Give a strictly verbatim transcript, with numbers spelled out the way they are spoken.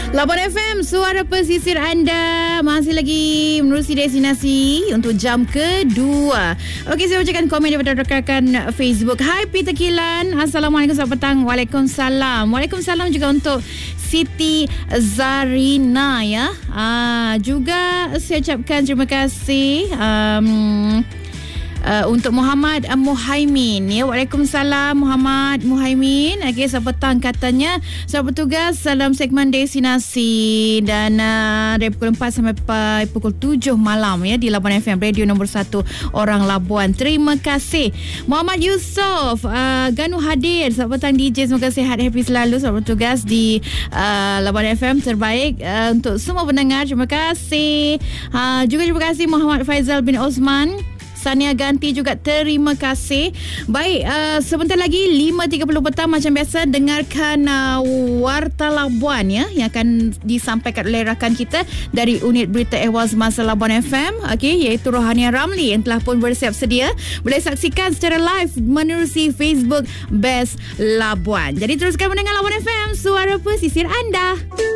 Labuan F M, suara pesisir anda. Masih lagi menerusi destinasi untuk jam kedua. Okey, saya bacakan komen daripada rakan Facebook. Hai Peter Kilan, Assalamualaikum, selamat petang. Waalaikumsalam. Waalaikumsalam juga untuk Siti Zarina ya. Ah, juga saya ucapkan terima kasih um, Uh, untuk Muhammad uh, Muhaimin ya. Waalaikumsalam Muhammad Muhaimin. Okey, selamat petang katanya. Selamat bertugas dalam segmen destinasi dan uh, dari pukul empat sampai pukul tujuh malam ya di Labuan F M, radio nombor satu orang Labuan. Terima kasih. Muhammad Yusof uh, Ganu hadir. Selamat petang D J, semoga sihat happy selalu. Selamat bertugas di uh, Labuan F M, terbaik uh, untuk semua pendengar. Terima kasih. Uh, juga terima kasih Muhammad Faizal bin Osman, Sania Ganti juga terima kasih. Baik, uh, sebentar lagi lima tiga puluh petang macam biasa dengarkan uh, Warta Labuan ya, yang akan disampaikan oleh rakan kita dari unit berita ehwal semasa Labuan F M, okey, iaitu Rohania Ramli yang telah pun bersiap sedia. Boleh saksikan secara live menerusi Facebook Best Labuan. Jadi teruskan mendengar Labuan F M, suara pesisir anda.